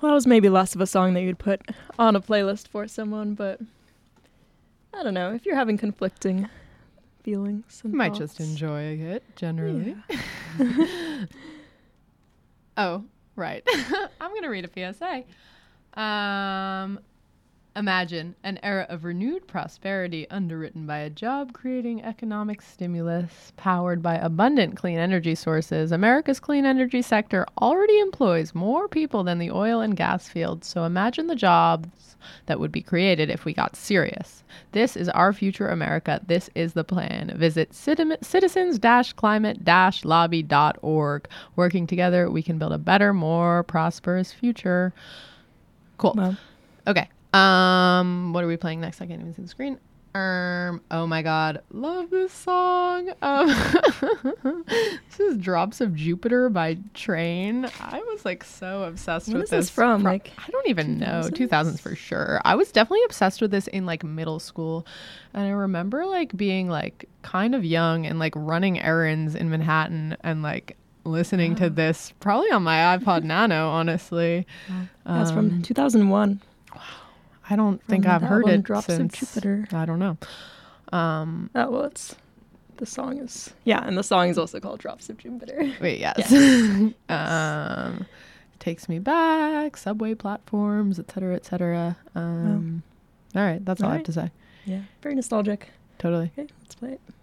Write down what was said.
Well, that was maybe less of a song that you'd put on a playlist for someone, but I don't know. If you're having conflicting feelings and You might thoughts. just enjoy it, generally. Yeah. Oh, right. I'm going to read a PSA. Imagine an era of renewed prosperity underwritten by a job-creating economic stimulus powered by abundant clean energy sources. America's clean energy sector already employs more people than the oil and gas fields, so imagine the jobs that would be created if we got serious. This is our future America. This is the plan. Visit citizens-climate-lobby.org. Working together, we can build a better, more prosperous future. Cool. Well, Okay. What are we playing next? I can't even see the screen. Oh my God. Love this song. This is Drops of Jupiter by Train. I was like so obsessed when with is this this. from? Like, I don't even know. 2000s? 2000s for sure. I was definitely obsessed with this in like middle school. And I remember like being like kind of young and like running errands in Manhattan and like listening to this probably on my iPod Nano, honestly. That's from 2001. I don't think From I've the heard album it Drops of since. Jupiter. I don't know. Oh, well, the song is, and the song is also called Drops of Jupiter. Wait, yes. Yes. Takes me back, subway platforms, etc., etc. All right, that's all I have to say. Yeah, very nostalgic. Totally. Okay, let's play it.